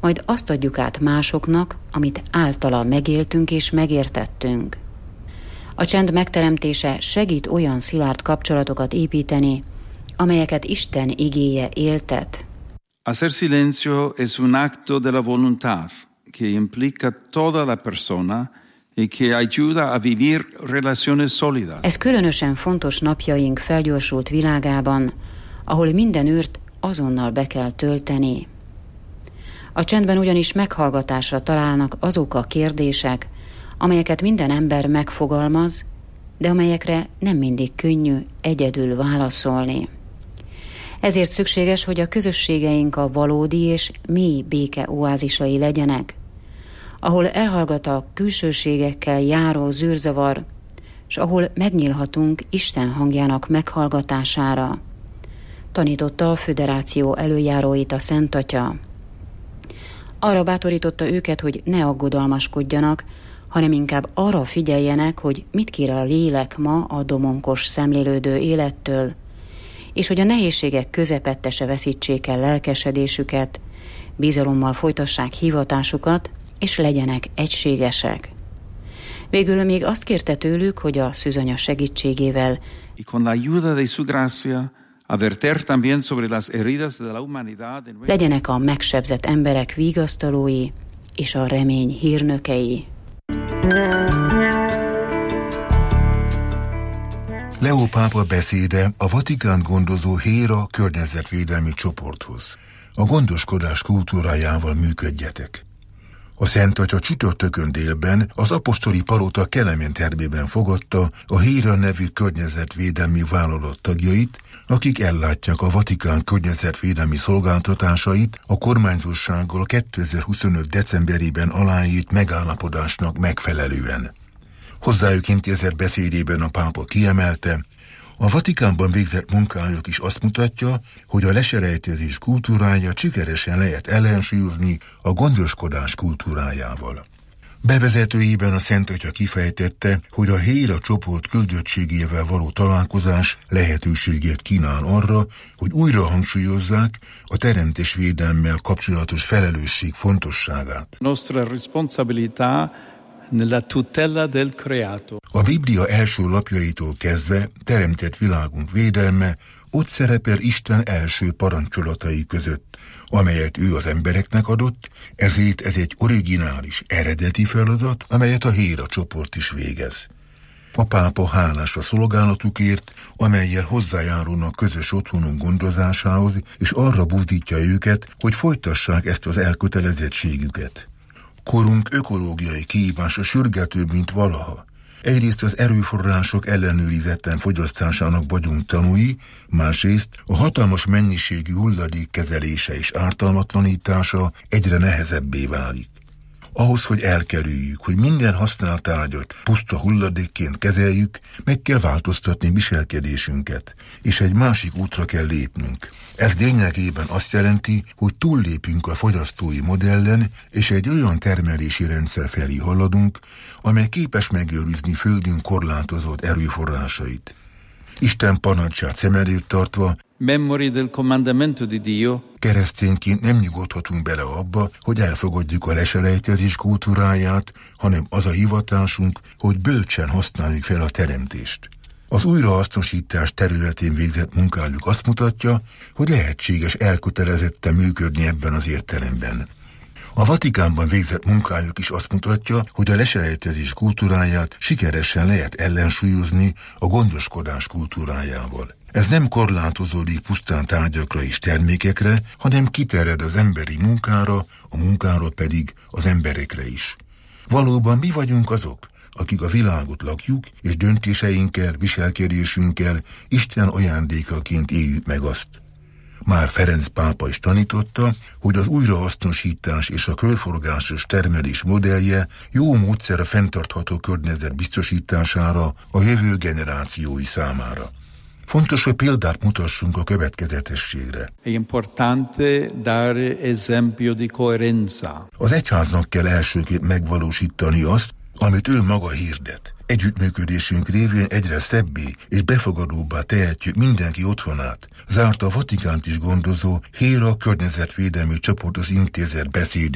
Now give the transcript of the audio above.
majd azt adjuk át másoknak, amit általa megéltünk és megértettünk. A csend megteremtése segít olyan szilárd kapcsolatokat építeni, amelyeket Isten igéje éltet. Hacer silencio es un acto de la voluntad que implica toda la persona y que ayuda a vivir relaciones sólidas. Ez különösen fontos napjaink felgyorsult világában, ahol minden űrt azonnal be kell tölteni. A csendben ugyanis meghallgatásra találnak azok a kérdések, amelyeket minden ember megfogalmaz, de amelyekre nem mindig könnyű egyedül válaszolni. Ezért szükséges, hogy a közösségeink a valódi és mély béke oázisai legyenek, ahol elhallgat a külsőségekkel járó zűrzavar, s ahol megnyílhatunk Isten hangjának meghallgatására, tanította a föderáció előjáróit a Szent Atya. Arra bátorította őket, hogy ne aggodalmaskodjanak, hanem inkább arra figyeljenek, hogy mit kér a lélek ma a domonkos szemlélődő élettől, és hogy a nehézségek közepette se veszítsék el lelkesedésüket, bizalommal folytassák hivatásukat, és legyenek egységesek. Végül még azt kérte tőlük, hogy a szűzanya segítségével legyenek a megsebzett emberek vigasztalói és a remény hírnökei. Leó pápa beszéde a Vatikánt gondozó HÉRA környezetvédelmi csoporthoz. A gondoskodás kultúrájával működjetek. A Szent Atya csütörtökön délben az apostoli palota Kelemen termében fogadta a HÉRA nevű környezetvédelmi vállalat tagjait, akik ellátják a Vatikán környezetvédelmi szolgáltatásait a kormányzósággal 2025. decemberében aláírt megállapodásnak megfelelően. Hozzájuk intézett beszédében a pápa kiemelte, a Vatikánban végzett munkájuk is azt mutatja, hogy a leselejtezés kultúrája sikeresen lehet ellensúlyozni a gondoskodás kultúrájával. Bevezetőjében a Szent Atya kifejtette, hogy a HÉRA csoport küldöttségével való találkozás lehetőséget kínál arra, hogy újra hangsúlyozzák a teremtésvédelemmel kapcsolatos felelősség fontosságát. Nostra responsabilità nella tutela del creato. A Biblia első lapjaitól kezdve teremtett világunk védelme ott szerepel Isten első parancsolatai között, amelyet ő az embereknek adott, ezért ez egy originális, eredeti feladat, amelyet a HÉRA csoport is végez. A pápa hálás a szolgálatukért, amellyel hozzájárulnak közös otthonunk gondozásához, és arra buzdítja őket, hogy folytassák ezt az elkötelezettségüket. Korunk ökológiai kihívása sürgetőbb, mint valaha. Egyrészt az erőforrások ellenőrizetten fogyasztásának vagyunk tanúi, másrészt a hatalmas mennyiségű hulladék kezelése és ártalmatlanítása egyre nehezebbé válik. Ahhoz, hogy elkerüljük, hogy minden használt tárgyat puszta hulladékként kezeljük, meg kell változtatni viselkedésünket, és egy másik útra kell lépnünk. Ez lényegében azt jelenti, hogy túllépünk a fogyasztói modellen, és egy olyan termelési rendszer felé haladunk, amely képes megőrizni földünk korlátozott erőforrásait. Isten parancsát szem előtt tartva, Memori del comandamento di Dio. Keresztényként nem nyugodhatunk bele abba, hogy elfogadjuk a leselejtezés kultúráját, hanem az a hivatásunk, hogy bölcsen használjuk fel a teremtést. Az újrahasznosítás területén végzett munkájuk azt mutatja, hogy lehetséges elkötelezetten működni ebben az értelemben. A Vatikánban végzett munkájuk is azt mutatja, hogy a leselejtezés kultúráját sikeresen lehet ellensúlyozni a gondoskodás kultúrájával. Ez nem korlátozódik pusztán tárgyakra és termékekre, hanem kiterjed az emberi munkára, a munkára pedig az emberekre is. Valóban mi vagyunk azok, akik a világot lakjuk, és döntéseinkkel, viselkedésünkkel Isten ajándékaként éljük meg azt. Már Ferenc pápa is tanította, hogy az újrahasznosítás és a körforgásos termelés modellje jó módszer a fenntartható környezet biztosítására a jövő generációi számára. Fontos, hogy példát mutassunk a következetességre. È importante dare esempio di coerenza. Az egyháznak kell elsőként megvalósítani azt, amit ő maga hirdet. Együttműködésünk révén egyre szebbé és befogadóbbá tehetjük mindenki otthonát, zárt a Vatikánt is gondozó HÉRA környezetvédelmi csoporthoz intézett beszéd